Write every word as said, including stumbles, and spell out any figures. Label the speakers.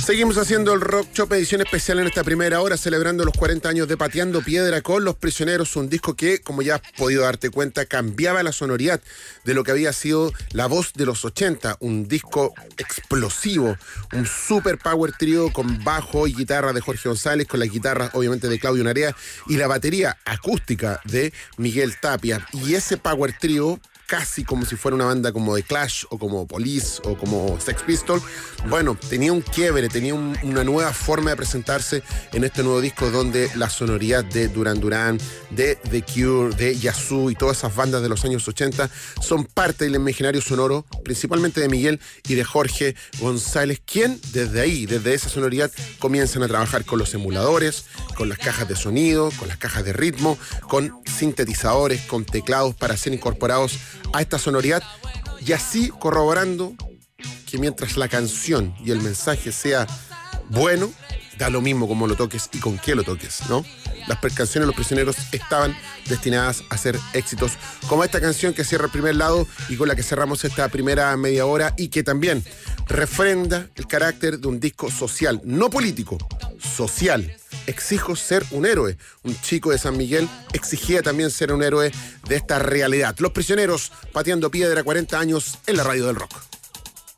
Speaker 1: Seguimos haciendo el Rock Shop, edición especial en esta primera hora, celebrando los cuarenta años de Pateando Piedra con Los Prisioneros, un disco que, como ya has podido darte cuenta, cambiaba la sonoridad de lo que había sido la voz de los ochenta, un disco explosivo, un super power trio con bajo y guitarra de Jorge González, con la guitarra obviamente de Claudio Narea y la batería acústica de Miguel Tapia. Y ese power trio, casi como si fuera una banda como The Clash o como Police o como Sex Pistols, bueno, tenía un quiebre, tenía un, una nueva forma de presentarse en este nuevo disco donde la sonoridad de Duran Duran, de The Cure, de Yazoo y todas esas bandas de los años ochenta son parte del imaginario sonoro, principalmente de Miguel y de Jorge González, quien desde ahí, desde esa sonoridad, comienzan a trabajar con los emuladores, con las cajas de sonido, con las cajas de ritmo, con sintetizadores, con teclados para ser incorporados a esta sonoridad, y así corroborando que mientras la canción y el mensaje sea bueno, da lo mismo cómo lo toques y con qué lo toques, ¿no? Las canciones de Los Prisioneros estaban destinadas a ser éxitos, como esta canción que cierra el primer lado y con la que cerramos esta primera media hora, y que también refrenda el carácter de un disco social, no político, social. Exijo ser un héroe. Un chico de San Miguel exigía también ser un héroe de esta realidad. Los Prisioneros, Pateando Piedra, cuarenta años en la radio del rock.